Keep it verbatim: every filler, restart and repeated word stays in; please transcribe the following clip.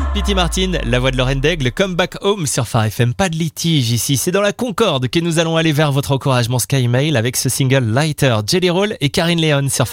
Pity Martin, la voix de Lauren Daigle, Come Back Home sur Phare F M. Pas de litige ici, c'est dans la Concorde que nous allons aller vers votre encouragement Sky Mail avec ce single Lighter. Jelly Roll et Karine Léon sur